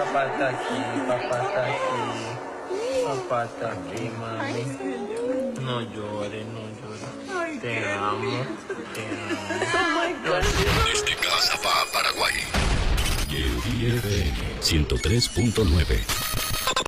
Papá está aquí, papá está aquí. Papá está aquí, mami. No llores, no llores. Te amo, te amo. Desde Caazapá, Paraguay. Y el 103.9.